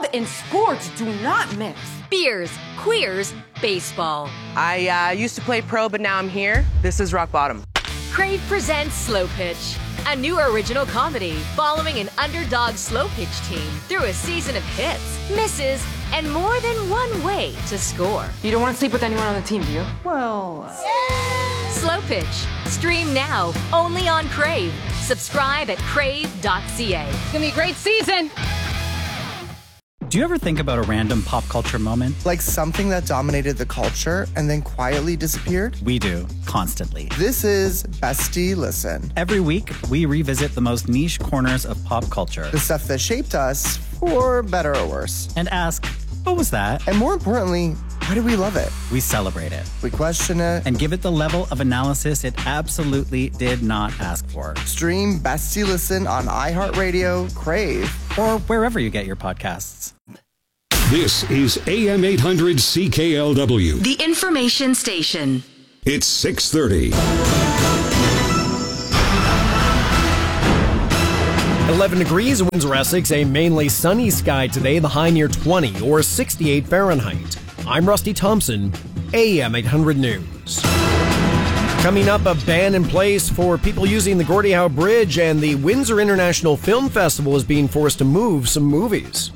and sports do not mix. Beers, queers, baseball. I used to play pro, but now I'm here. This is rock bottom. Crave presents Slow Pitch, a new original comedy following an underdog slow pitch team through a season of hits, misses, and more than one way to score. You don't want to sleep with anyone on the team, do you? Well... Slow Pitch. Stream now, only on Crave. Subscribe at crave.ca. It's gonna be a great season! Do you ever think about a random pop culture moment? Like something that dominated the culture and then quietly disappeared? We do, constantly. This is Bestie Listen. Every week, we revisit the most niche corners of pop culture. The stuff that shaped us, for better or worse. And ask, what was that? And more importantly, why do we love it? We celebrate it. We question it. And give it the level of analysis it absolutely did not ask for. Stream Bestie Listen on iHeartRadio, Crave, or wherever you get your podcasts. This is AM 800 CKLW. The information station. It's 6:30. 11 degrees in Windsor, Essex, a mainly sunny sky today, the high near 20 or 68 Fahrenheit. I'm Rusty Thompson, AM 800 News. Coming up, a ban in place for people using the Gordie Howe Bridge, and the Windsor International Film Festival is being forced to move some movies.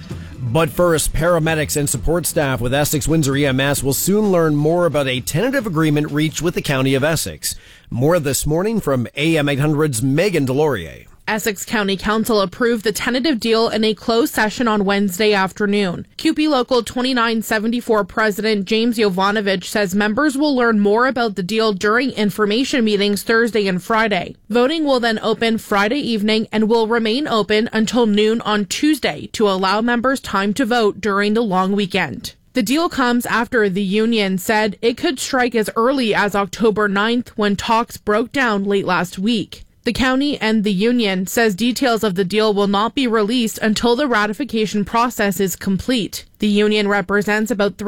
But first, paramedics and support staff with Essex Windsor EMS will soon learn more about a tentative agreement reached with the County of Essex. More this morning from AM 800's Megan Delorier. Essex County Council approved the tentative deal in a closed session on Wednesday afternoon. CUPE Local 2974 President James Jovanovich says members will learn more about the deal during information meetings Thursday and Friday. Voting will then open Friday evening and will remain open until noon on Tuesday to allow members time to vote during the long weekend. The deal comes after the union said it could strike as early as October 9th when talks broke down late last week. The county and the union says details of the deal will not be released until the ratification process is complete. The union represents about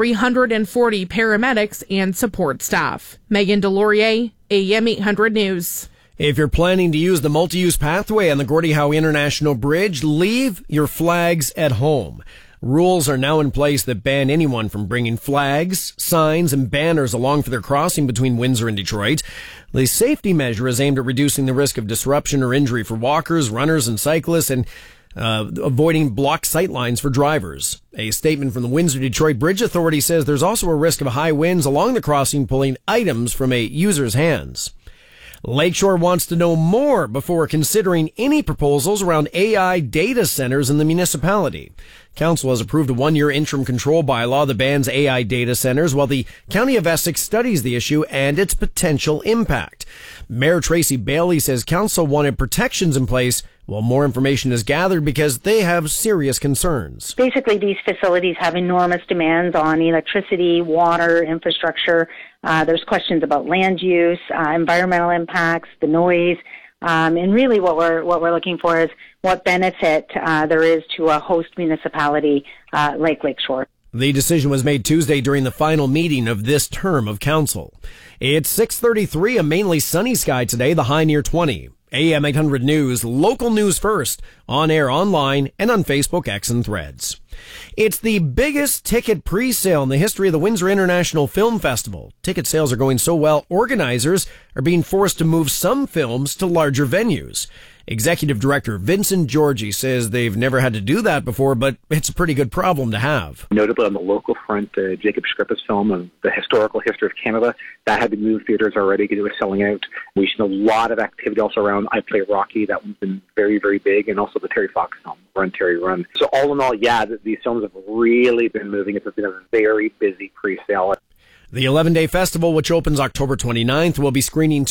340 paramedics and support staff. Megan Delorier, AM 800 News. If you're planning to use the multi-use pathway on the Gordie Howe International Bridge, leave your flags at home. Rules are now in place that ban anyone from bringing flags, signs, and banners along for their crossing between Windsor and Detroit. The safety measure is aimed at reducing the risk of disruption or injury for walkers, runners, and cyclists, and avoiding blocked sightlines for drivers. A statement from the Windsor-Detroit Bridge Authority says there's also a risk of high winds along the crossing pulling items from a user's hands. Lakeshore wants to know more before considering any proposals around AI data centers in the municipality. Council has approved a 1-year interim control bylaw that bans AI data centers while the County of Essex studies the issue and its potential impact. Mayor Tracy Bailey says Council wanted protections in place while more information is gathered because they have serious concerns. Basically, these facilities have enormous demands on electricity, water, infrastructure. There's questions about land use, environmental impacts, the noise, and really what we're looking for is what benefit there is to a host municipality like Lakeshore. The decision was made Tuesday during the final meeting of this term of council. It's 6:33, a mainly sunny sky today, the high near 20. AM 800 News, local news first, on air, online, and on Facebook, X, and Threads. It's the biggest ticket pre-sale in the history of the Windsor International Film Festival. Ticket sales are going so well, organizers are being forced to move some films to larger venues. Executive Director Vincent Georgie says they've never had to do that before, but it's a pretty good problem to have. Notably on the local front, Jacob Scrippa's film on the historical history of Canada, that had to move theaters already because it was selling out. We've seen a lot of activity also around I Play Rocky. That one's been very, very big, and also the Terry Fox film, Run, Terry, Run. So all in all, yeah, these films have really been moving. It's been a very busy pre-sale. The 11-day festival, which opens October 29th, will be screening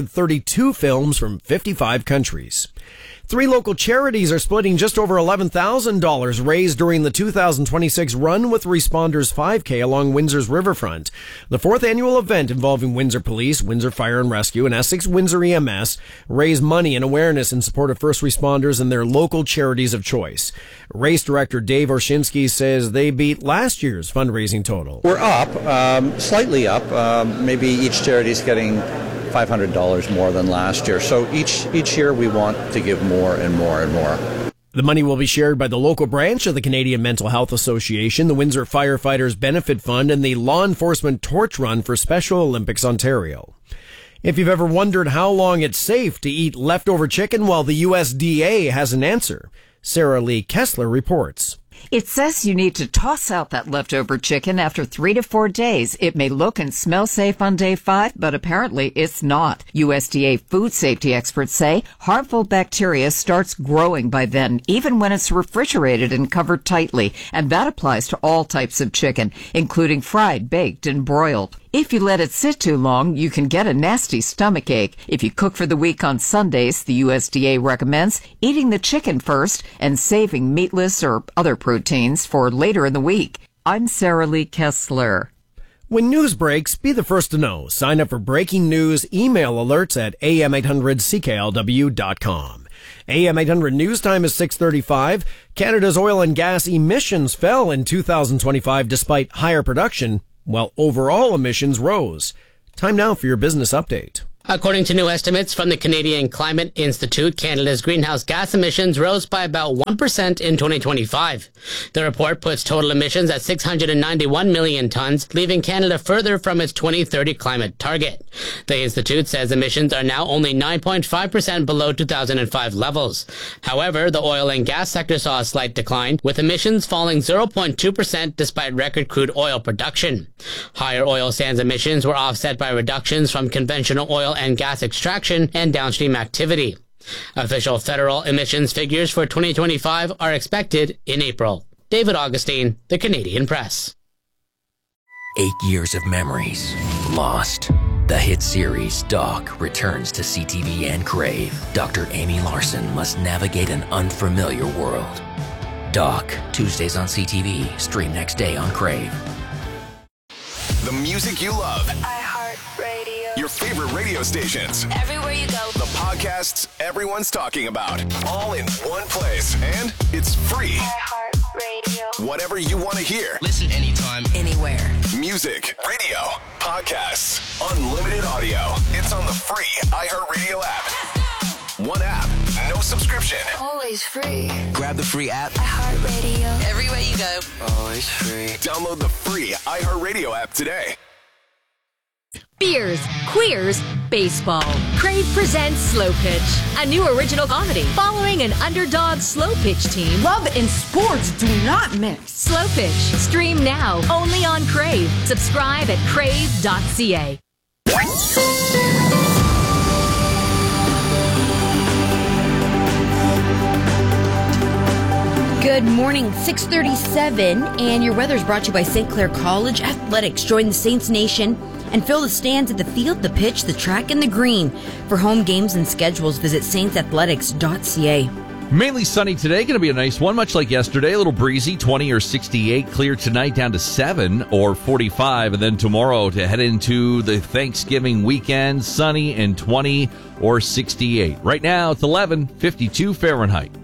232 films from 55 countries. 3 local charities are splitting just over $11,000 raised during the 2026 Run with Responders 5K along Windsor's riverfront. The 4th annual event involving Windsor Police, Windsor Fire and Rescue, and Essex Windsor EMS raise money and awareness in support of first responders and their local charities of choice. Race director Dave Orshinsky says they beat last year's fundraising total. We're up, slightly up. Maybe each charity's getting $500 more than last year. So each year we want to give more and more and more. The money will be shared by the local branch of the Canadian Mental Health Association, the Windsor Firefighters Benefit Fund, and the Law Enforcement Torch Run for Special Olympics Ontario. If you've ever wondered how long it's safe to eat leftover chicken, well, the USDA has an answer. Sarah Lee Kessler reports. It says you need to toss out that leftover chicken after 3 to 4 days. It may look and smell safe on day 5, but apparently it's not. USDA food safety experts say harmful bacteria starts growing by then, even when it's refrigerated and covered tightly. And that applies to all types of chicken, including fried, baked, and broiled. If you let it sit too long, you can get a nasty stomachache. If you cook for the week on Sundays, the USDA recommends eating the chicken first and saving meatless or other proteins for later in the week. I'm Sarah Lee Kessler. When news breaks, be the first to know. Sign up for breaking news email alerts at am800cklw.com. AM 800 news time is 6:35. Canada's oil and gas emissions fell in 2025 despite higher production, while overall emissions rose. Time now for your business update. According to new estimates from the Canadian Climate Institute, Canada's greenhouse gas emissions rose by about 1% in 2025. The report puts total emissions at 691 million tons, leaving Canada further from its 2030 climate target. The Institute says emissions are now only 9.5% below 2005 levels. However, the oil and gas sector saw a slight decline, with emissions falling 0.2% despite record crude oil production. Higher oil sands emissions were offset by reductions from conventional oil and gas extraction and downstream activity. Official federal emissions figures for 2025 are expected in April. David Augustine, The Canadian Press. 8 years of memories lost. The hit series Doc returns to CTV and Crave. Dr. Amy Larson must navigate an unfamiliar world. Doc, Tuesdays on CTV, stream next day on Crave. The music you love. iHeartRadio. Your favorite radio stations. Everywhere you go. The podcasts everyone's talking about. All in one place. And it's free. iHeartRadio. Whatever you want to hear. Listen anytime, anywhere. Music, radio, podcasts, unlimited audio. It's on the free iHeartRadio app. One app, no subscription. Always free. Grab the free app. iHeartRadio. Everywhere you go. Always free. Download the free iHeartRadio app today. Beers, queers, baseball. Crave presents Slow Pitch, a new original comedy following an underdog slow pitch team. Love and sports do not mix. Slow Pitch, stream now only on Crave. Subscribe at crave.ca. Good morning, 6:37, and your weather is brought to you by St. Clair College Athletics. Join the Saints Nation and fill the stands at the field, the pitch, the track, and the green. For home games and schedules, visit saintsathletics.ca. Mainly sunny today, going to be a nice one, much like yesterday. A little breezy, 20 or 68. Clear tonight down to 7 or 45. And then tomorrow to head into the Thanksgiving weekend, sunny and 20 or 68. Right now it's 11, 52 Fahrenheit.